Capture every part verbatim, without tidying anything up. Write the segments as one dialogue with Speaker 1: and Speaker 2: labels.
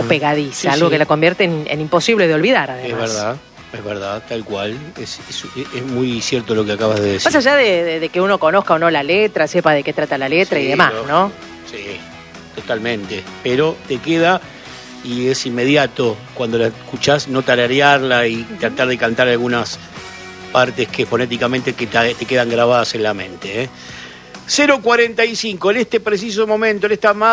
Speaker 1: pegadiza,
Speaker 2: sí,
Speaker 1: algo
Speaker 2: sí.
Speaker 1: que la convierte en, en imposible de olvidar, además.
Speaker 2: Es verdad, es verdad, tal cual. Es, es, es muy cierto lo que acabas de decir.
Speaker 1: Más allá de, de, de que uno conozca o no la letra, sepa de qué trata la letra
Speaker 2: Sí,
Speaker 1: y demás,
Speaker 2: lógico.
Speaker 1: ¿no?
Speaker 2: Sí, totalmente. Pero te queda y es inmediato cuando la escuchás no tararearla y uh-huh. tratar de cantar algunas partes que fonéticamente que te, te quedan grabadas en la mente, ¿eh? cero cuarenta y cinco, en este preciso momento, en esta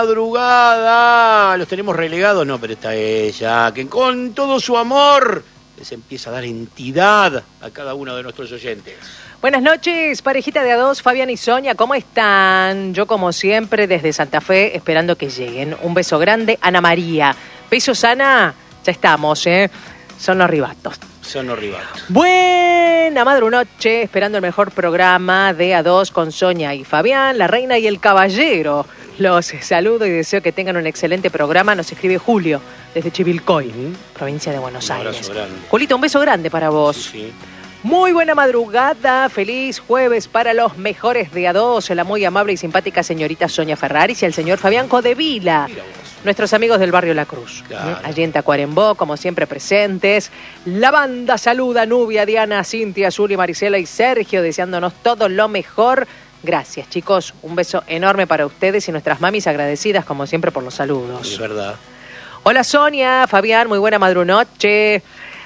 Speaker 2: madrugada, ¿los tenemos relegados? No, pero está ella, que con todo su amor les empieza a dar entidad a cada uno de nuestros oyentes.
Speaker 1: Buenas noches, parejita de a dos, Fabián y Sonia, ¿cómo están? Yo, como siempre, desde Santa Fe, esperando que lleguen. Un beso grande, Ana María. Besos, Ana, ya estamos, ¿eh? Son los ribatos.
Speaker 2: Son los ribatos.
Speaker 1: Buena madrunoche, esperando el mejor programa de A dos con Sonia y Fabián, la reina y el caballero. Los saludo y deseo que tengan un excelente programa. Nos escribe Julio, desde Chivilcoy, uh-huh. provincia de Buenos
Speaker 2: un
Speaker 1: Aires.
Speaker 2: Grande.
Speaker 1: Julito, un beso grande para vos.
Speaker 2: Sí, sí.
Speaker 1: Muy buena madrugada, feliz jueves para los mejores de A dos, la muy amable y simpática señorita Sonia Ferraris y el señor Fabián Codevila, nuestros amigos del barrio La Cruz,
Speaker 2: claro.
Speaker 1: ¿eh? Allí en Tacuarembó, como siempre presentes. La banda saluda, Nubia, Diana, Cintia, Zuli, Marisela y Sergio, deseándonos todo lo mejor. Gracias, chicos, un beso enorme para ustedes y nuestras mamis agradecidas, como siempre, por los saludos.
Speaker 2: Es verdad.
Speaker 1: Hola Sonia, Fabián, muy buena madrunoche.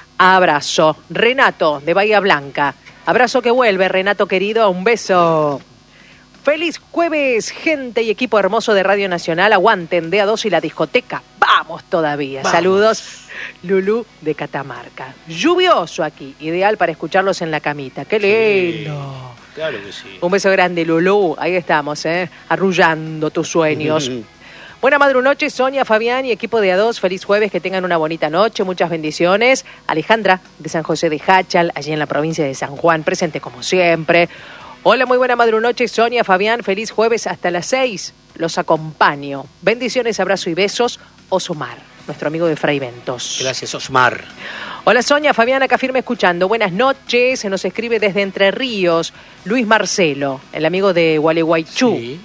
Speaker 1: Abrazo. Renato, de Bahía Blanca. Abrazo que vuelve, Renato querido. Un beso. Feliz jueves, gente y equipo hermoso de Radio Nacional. Aguanten de A dos y la discoteca. Vamos todavía. Vamos. Saludos, Lulú de Catamarca. Lluvioso aquí, ideal para escucharlos en la camita. ¡Qué lindo!
Speaker 2: Sí, claro que sí.
Speaker 1: Un beso grande, Lulú. Ahí estamos, ¿eh? Arrullando tus sueños. Buena madrunoche, Sonia, Fabián y equipo de A dos. Feliz jueves, que tengan una bonita noche, muchas bendiciones. Alejandra, de San José de Hachal, allí en la provincia de San Juan, presente como siempre. Hola, muy buena madrunoche, Sonia, Fabián, feliz jueves hasta las seis. Los acompaño. Bendiciones, abrazo y besos. Osmar, nuestro amigo de Fray Ventos.
Speaker 2: Gracias, Osmar.
Speaker 1: Hola, Sonia, Fabián, acá firme escuchando. Buenas noches, se nos escribe desde Entre Ríos, Luis Marcelo, el amigo de Gualeguaychú. Sí.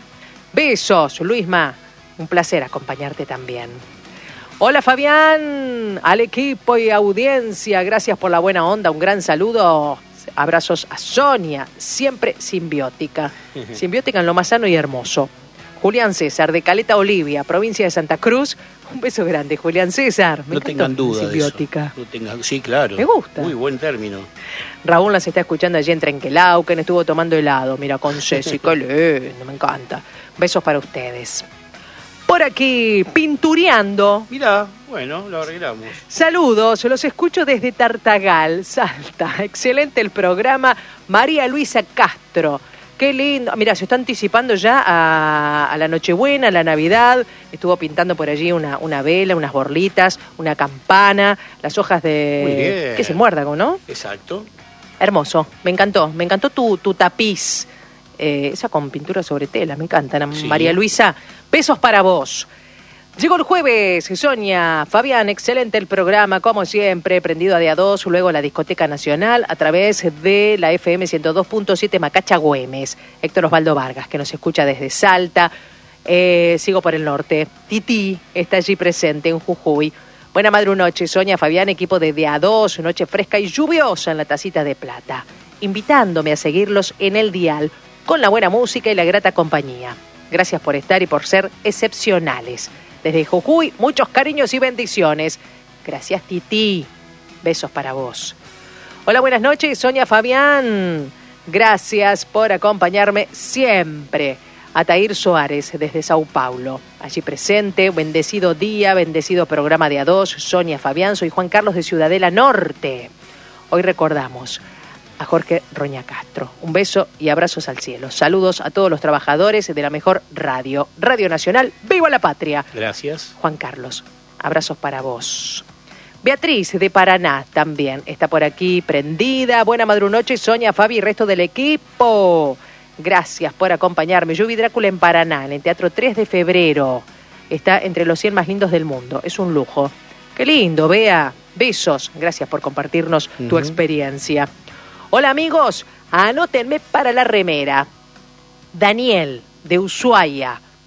Speaker 1: Besos, Luisma. Un placer acompañarte también. Hola Fabián, al equipo y audiencia, gracias por la buena onda, un gran saludo. Abrazos a Sonia, siempre simbiótica. Simbiótica en lo más sano y hermoso. Julián César, de Caleta Olivia, provincia de Santa Cruz. Un beso grande, Julián César. Me
Speaker 2: no tengan duda
Speaker 1: simbiótica.
Speaker 2: De eso. No tengan, sí, claro.
Speaker 1: Me gusta.
Speaker 2: Muy buen término.
Speaker 1: Raúl las está escuchando allí en Trenquelauquen, estuvo tomando helado. Mira, con Ceci, qué lindo, me encanta. Besos para ustedes. Por aquí, pintureando.
Speaker 2: Mirá, bueno, lo arreglamos.
Speaker 1: Saludos, los escucho desde Tartagal, Salta. Excelente el programa. María Luisa Castro. Qué lindo. Mira, se está anticipando ya a, a la Nochebuena, a la Navidad. Estuvo pintando por allí una, una vela, unas borlitas, una campana, las hojas de...
Speaker 2: Muy bien.
Speaker 1: Que es el muérdago, ¿no?
Speaker 2: Exacto.
Speaker 1: Hermoso, me encantó. Me encantó tu, tu tapiz. Eh, esa con pintura sobre tela, me encanta. Sí. María Luisa, besos para vos. Llegó el jueves, Sonia, Fabián, excelente el programa, como siempre, prendido a de A dos, luego la Discoteca Nacional, a través de la F M ciento dos punto siete Macacha Güemes. Héctor Osvaldo Vargas, que nos escucha desde Salta. Eh, sigo por el norte. Titi está allí presente en Jujuy. Buena madrunoche, Sonia, Fabián, equipo de de A dos, noche fresca y lluviosa en la Tacita de Plata. Invitándome a seguirlos en el dial, con la buena música y la grata compañía. Gracias por estar y por ser excepcionales. Desde Jujuy, muchos cariños y bendiciones. Gracias, Titi. Besos para vos. Hola, buenas noches, Sonia, Fabián. Gracias por acompañarme siempre. Atair Soares, desde Sao Paulo. Allí presente, bendecido día, bendecido programa de A dos. Sonia, Fabián, soy Juan Carlos de Ciudadela Norte. Hoy recordamos a Jorge Roña Castro. Un beso y abrazos al cielo. Saludos a todos los trabajadores de la mejor radio, Radio Nacional. ¡Viva la patria!
Speaker 2: Gracias.
Speaker 1: Juan Carlos, abrazos para vos. Beatriz de Paraná también está por aquí prendida. Buena madrunoche, Sonia, Fabi y resto del equipo. Gracias por acompañarme. Yo vi Drácula en Paraná, en el Teatro tres de febrero. Está entre los cien más lindos del mundo. Es un lujo. Qué lindo, Bea. Besos. Gracias por compartirnos uh-huh. tu experiencia. Hola amigos, anótenme para la remera. Daniel, de Ushuaia.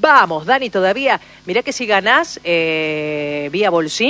Speaker 1: Vamos, Dani, todavía. Mirá que si ganás eh, vía bolsín.